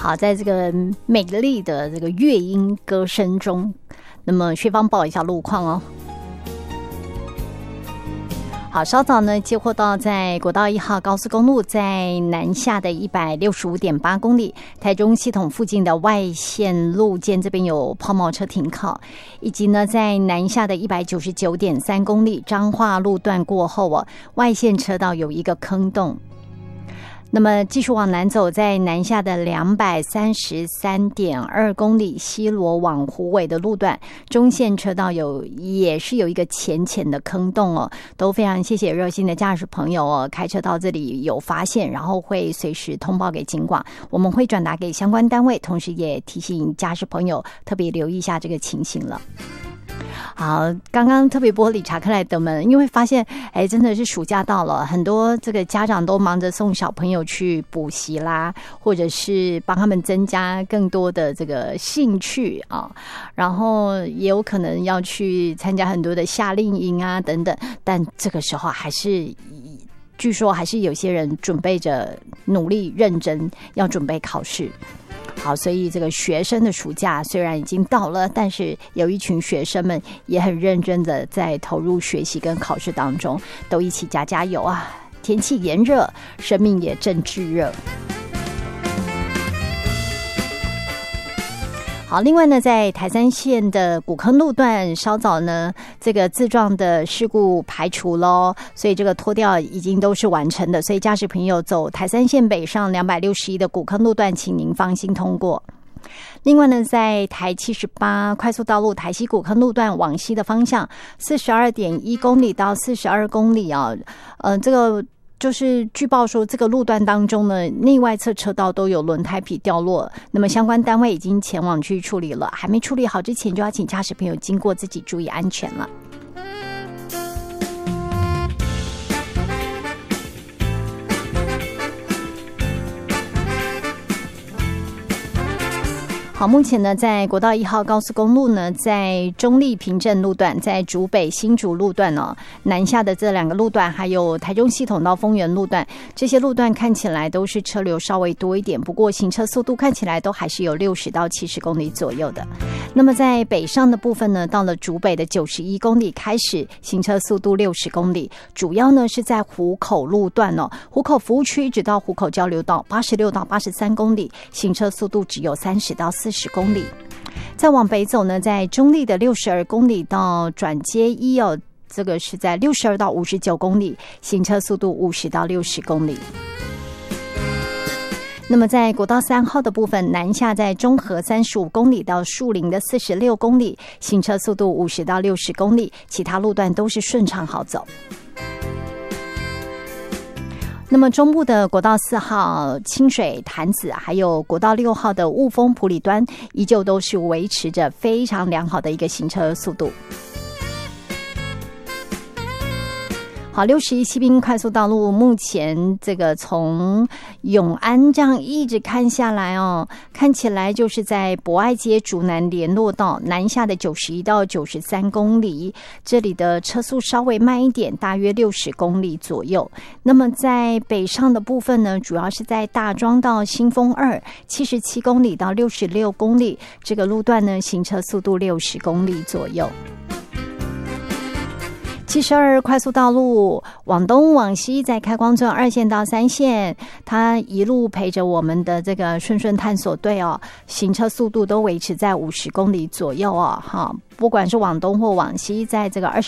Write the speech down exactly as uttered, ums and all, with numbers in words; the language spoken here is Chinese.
好，在这个美丽的这个乐音歌声中，那么薛芳报一下路况哦。好，稍早呢接获到在国道一号高速公路在南下的一百六十五点八公里，台中系统附近的外线路肩这边有抛锚车停靠，以及呢在南下的一百九十九点三公里彰化路段过后哦，外线车道有一个坑洞。那么继续往南走，在南下的两百三十三点二公里西螺往虎尾的路段，中线车道有也是有一个浅浅的坑洞哦，都非常谢谢热心的驾驶朋友哦，开车到这里有发现，然后会随时通报给警广，我们会转达给相关单位，同时也提醒驾驶朋友特别留意一下这个情形了。好，刚刚特别播理查克莱德们，因为发现哎，真的是暑假到了，很多这个家长都忙着送小朋友去补习啦，或者是帮他们增加更多的这个兴趣啊，然后也有可能要去参加很多的夏令营啊等等，但这个时候还是据说还是有些人准备着努力认真要准备考试。好，所以这个学生的暑假虽然已经到了，但是有一群学生们也很认真的在投入学习跟考试当中，都一起加加油啊！天气炎热，生命也正炙热。好，另外呢，在台三线的古坑路段，稍早呢，这个自撞的事故排除咯，所以这个拖吊已经都是完成的，所以驾驶朋友走台三线北上两百六十一的古坑路段，请您放心通过。另外呢，在台七十八快速道路台西古坑路段往西的方向，四十二点一公里到四十二公里啊，呃，这个。就是据报说，这个路段当中呢，内外侧车道都有轮胎皮掉落，那么相关单位已经前往去处理了，还没处理好之前，就要请驾驶朋友经过自己注意安全了。好，目前呢，在国道一号高速公路呢，在中立平镇路段，在竹北新竹路段哦，南下的这两个路段，还有台中系统到丰原路段，这些路段看起来都是车流稍微多一点，不过行车速度看起来都还是有六十到七十公里左右的。那么在北上的部分呢，到了竹北的九十一公里开始，行车速度六十公里，主要呢是在湖口路段哦，湖口服务区一直到湖口交流道八十六到八十三公里，行车速度只有三十到四十公里。再往北走呢，在中立的六十二公里到转接一哦，这个是在六十二到五十九公里，行车速度五十到六十公里。那么在国道三号的部分，南下在中和三十五公里到树林的四十六公里，行车速度五十到六十公里，其他路段都是顺畅好走。那么中部的国道四号清水潭子，还有国道六号的雾峰埔里端，依旧都是维持着非常良好的一个行车速度。好，六十一西滨快速道路目前这个从永安这样一直看下来哦，看起来就是在博爱街竹南联络道南下的九十一到九十三公里，这里的车速稍微慢一点，大约六十公里左右。那么在北上的部分呢，主要是在大庄到新丰二七十七公里到六十六公里，这个路段呢，行车速度六十公里左右。七十二快速道路往东往西，在开光村二线到三线，它一路陪着我们的这个顺顺探索队哦，行车速度都维持在五十公里左右哦，哈，不管是往东或往西，在这个二十